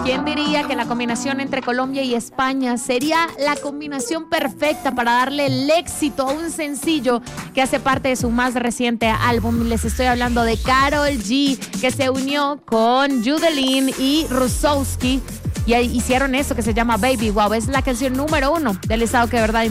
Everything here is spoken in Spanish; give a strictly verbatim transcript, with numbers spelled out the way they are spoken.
¿Quién diría que la combinación entre Colombia y España sería la combinación perfecta para darle el éxito a un sencillo que hace parte de su más reciente álbum? Les estoy hablando de Karol G, que se unió con Judelin y Rusowski y hicieron esto que se llama Baby Wow. Es la canción número uno del listado que de verdad